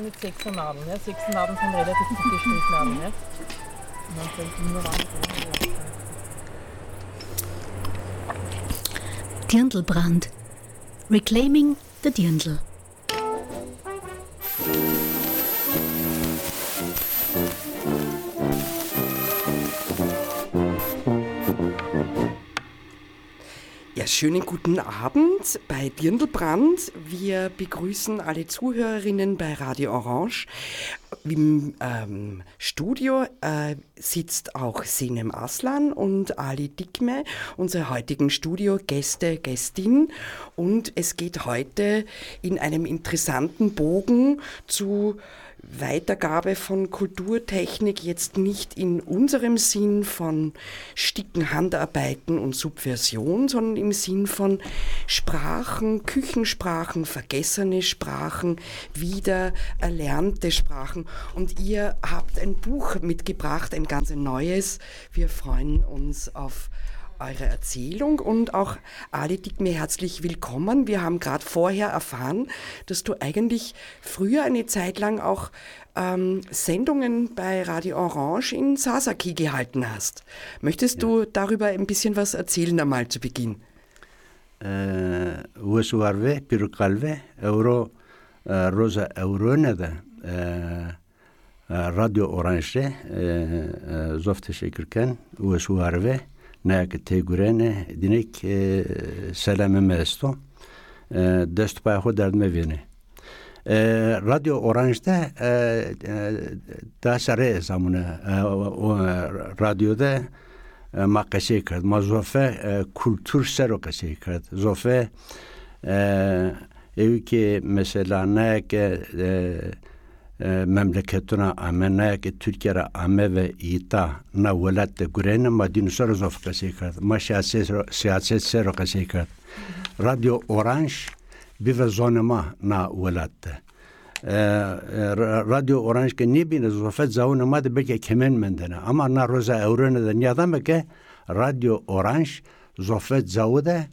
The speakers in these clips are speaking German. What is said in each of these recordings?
mit 6er Nadeln. Ja? 6er Nadeln sind relativ dicke Strichnadeln. Ja? Und dann sind die nur Dirndlbrand. Reclaiming the Dirndl. Ja, schönen guten Abend bei Dirndlbrand. Wir begrüßen alle Zuhörerinnen bei Radio Orange. Im Studio sitzt auch Senem Aslan und Ali Dikme, unsere heutigen Studiogäste, Gästin. Und es geht heute in einem interessanten Bogen zu Weitergabe von Kulturtechnik, jetzt nicht in unserem Sinn von Sticken, Handarbeiten und Subversion, sondern im Sinn von Sprachen, Küchensprachen, vergessene Sprachen, wieder erlernte Sprachen. Und ihr habt ein Buch mitgebracht, ein ganz neues. Wir freuen uns auf eure Erzählung und auch Ali Dikme herzlich willkommen. Wir haben gerade vorher erfahren, dass du eigentlich früher eine Zeit lang auch Sendungen bei Radio Orange in Sasaki gehalten hast. Möchtest du darüber ein bisschen was erzählen einmal zu Beginn? Usuarve, Pirukalve, Euro, Rosa Euronede, Radio Orange, Zofteşekkürken, Usuarve, Năc tegurene, dinek selamı mesto, dest payho derdme vine. Radio Orange'da daha sare zamını radyoda makası kırdı. Mazofe kültür serokası kırdı. Zofe evki mesela năc memleketuna amenaya ki Türkiye'ye ame ve ita na velatte gurene ma dinusar zofkası kırdı. Ma siyaset serokası kırdı. Radio Orange bir zonema na velatte. Radio Orange ke niye zofet zaune ma de belki kemen mendene. Ama na roza evrene de niyadame ke Radio Orange zofet zaude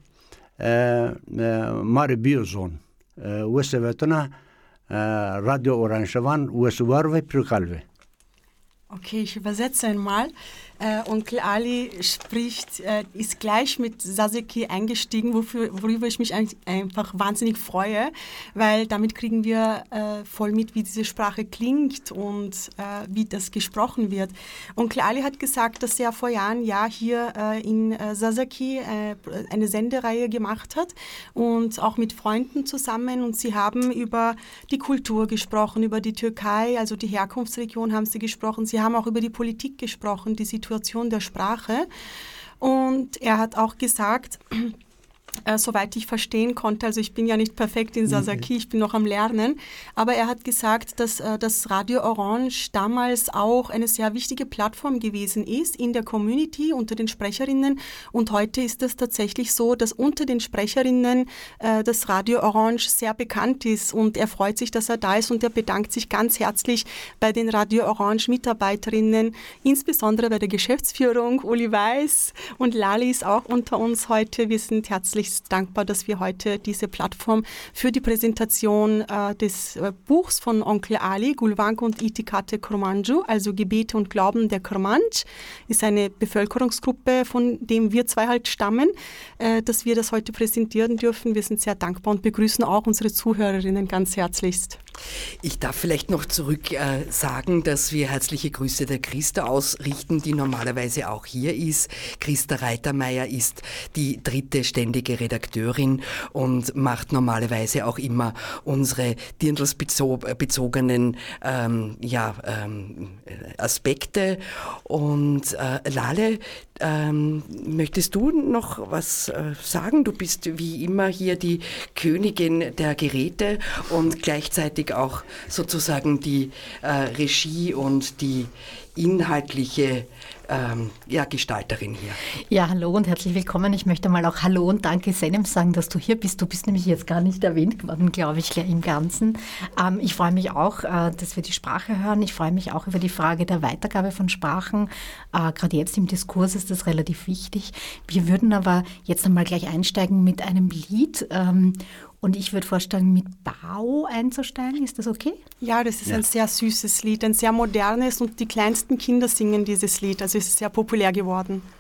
mari biozon. Ve sevetuna Radio Orange van Usuarve Prikalve. Okay, ich übersetze einmal. Onkel Ali ist gleich mit Sasaki eingestiegen, worüber ich mich einfach wahnsinnig freue, weil damit kriegen wir voll mit, wie diese Sprache klingt und wie das gesprochen wird. Onkel Ali hat gesagt, dass er vor Jahren hier in Sasaki eine Sendereihe gemacht hat und auch mit Freunden zusammen, und sie haben über die Kultur gesprochen, über die Türkei, also die Herkunftsregion haben sie gesprochen, sie haben auch über die Politik gesprochen, die Situation der Sprache. Und er hat auch gesagt, soweit ich verstehen konnte, also ich bin ja nicht perfekt in Sasaki, ich bin noch am Lernen, aber er hat gesagt, dass das Radio Orange damals auch eine sehr wichtige Plattform gewesen ist in der Community, unter den Sprecherinnen, und heute ist es tatsächlich so, dass unter den Sprecherinnen das Radio Orange sehr bekannt ist, und er freut sich, dass er da ist, und er bedankt sich ganz herzlich bei den Radio Orange Mitarbeiterinnen, insbesondere bei der Geschäftsführung. Uli Weiß und Lali ist auch unter uns heute. Wir sind herzlich dankbar, dass wir heute diese Plattform für die Präsentation des Buchs von Onkel Ali, Gulvank und Itikate Kurmanju, also Gebete und Glauben der Kurmanj, ist eine Bevölkerungsgruppe, von dem wir zwei halt stammen, dass wir das heute präsentieren dürfen. Wir sind sehr dankbar und begrüßen auch unsere Zuhörerinnen ganz herzlichst. Ich darf vielleicht noch zurück sagen, dass wir herzliche Grüße der Christa ausrichten, die normalerweise auch hier ist. Christa Reitermeier ist die dritte ständige Redakteurin und macht normalerweise auch immer unsere Dirndls-bezogenen Aspekte. Und Lale, möchtest du noch was sagen? Du bist wie immer hier die Königin der Geräte und gleichzeitig auch sozusagen die Regie und die inhaltliche Gestalterin hier. Ja, hallo und herzlich willkommen. Ich möchte mal auch Hallo und Danke Senem sagen, dass du hier bist. Du bist nämlich jetzt gar nicht erwähnt worden, glaube ich, im Ganzen. Ich freue mich auch, dass wir die Sprache hören. Ich freue mich auch über die Frage der Weitergabe von Sprachen. Gerade jetzt im Diskurs ist das relativ wichtig. Wir würden aber jetzt einmal gleich einsteigen mit einem Lied. Und ich würde vorschlagen, mit Bau einzusteigen. Ist das okay? Ja, das ist ein sehr süßes Lied, ein sehr modernes und die kleinsten Kinder singen dieses Lied. Also es ist sehr populär geworden.